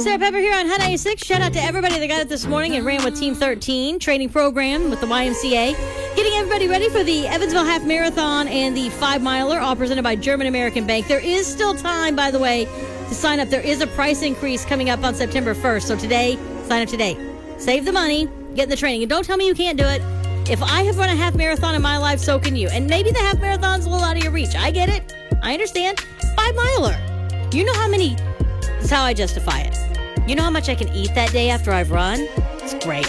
Sarah Pepper here on Hot 96. Shout out to everybody that got it this morning and ran with Team 13 training program with the YMCA. Getting everybody ready for the Evansville Half Marathon and the 5-miler, all presented by German American Bank. There is still time, by the way, to sign up. There is a price increase coming up on September 1st. So today, sign up today. Save the money, get in the training. And don't tell me you can't do it. If I have run a half marathon in my life, so can you. And maybe the half marathon's a little out of your reach. I get it. I understand. 5-miler. You know how many... That's how I justify it. You know how much I can eat that day after I've run? It's great.